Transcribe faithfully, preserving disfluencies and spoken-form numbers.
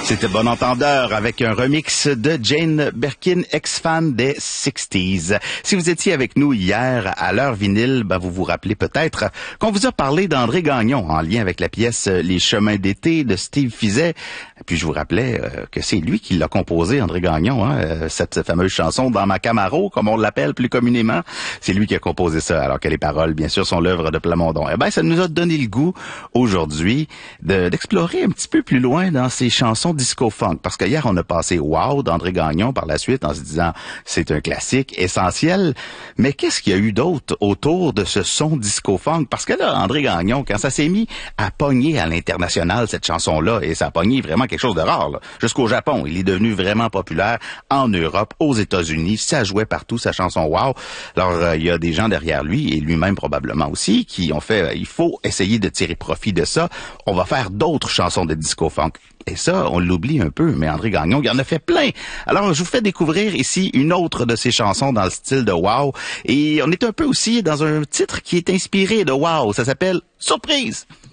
C'était Bon Entendeur avec un remix de Jane Birkin, ex-fan des sixties. Si vous étiez avec nous hier à l'heure vinyle, ben vous vous rappelez peut-être qu'on vous a parlé d'André Gagnon en lien avec la pièce Les Chemins d'été de Steve Fizet. Et puis je vous rappelais euh, que c'est lui qui l'a composé, André Gagnon, hein, euh, cette fameuse chanson Dans ma Camaro, comme on l'appelle plus communément. C'est lui qui a composé ça, alors que les paroles, bien sûr, sont l'œuvre de Plamondon. Eh ben, ça nous a donné le goût aujourd'hui de, d'explorer un petit peu plus loin dans ces chansons disco-funk. Parce que hier, on a passé Wow d'André Gagnon par la suite en se disant c'est un classique essentiel. Mais qu'est-ce qu'il y a eu d'autre autour de ce son disco-funk? Parce que là, André Gagnon, quand ça s'est mis à pogner à l'international, cette chanson-là, et ça a pogné vraiment quelque chose de rare, là, jusqu'au Japon. Il est devenu vraiment populaire en Europe, aux États-Unis. Ça jouait partout, sa chanson Wow. Alors, euh, il y a des gens derrière lui, et lui-même probablement aussi, qui ont fait, euh, il faut essayer de tirer profit de ça. On va faire d'autres chansons de disco-funk. Et ça, on l'oublie un peu, mais André Gagnon, il en a fait plein. Alors, je vous fais découvrir ici une autre de ses chansons dans le style de Wow. Et on est un peu aussi dans un titre qui est inspiré de Wow. Ça s'appelle Surprise.